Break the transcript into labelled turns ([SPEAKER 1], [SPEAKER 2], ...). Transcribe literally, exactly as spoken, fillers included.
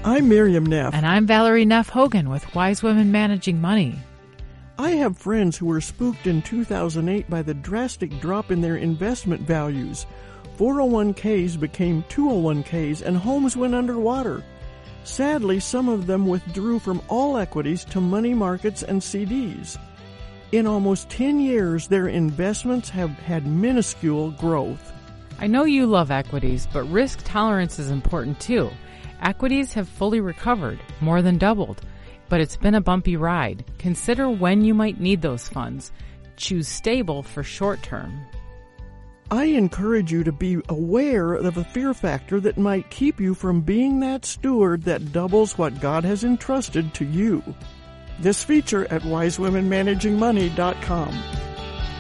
[SPEAKER 1] I'm Miriam Neff.
[SPEAKER 2] And I'm Valerie Neff Hogan with Wise Women Managing Money.
[SPEAKER 1] I have friends who were spooked in two thousand eight by the drastic drop in their investment values. four oh one k's became two oh one k's and homes went underwater. Sadly, some of them withdrew from all equities to money markets and C Ds. In almost ten years, their investments have had minuscule growth.
[SPEAKER 2] I know you love equities, but risk tolerance is important too. Equities have fully recovered, more than doubled, but it's been a bumpy ride. Consider when you might need those funds. Choose stable for short term.
[SPEAKER 1] I encourage you to be aware of a fear factor that might keep you from being that steward that doubles what God has entrusted to you. This feature at wise women managing money dot com.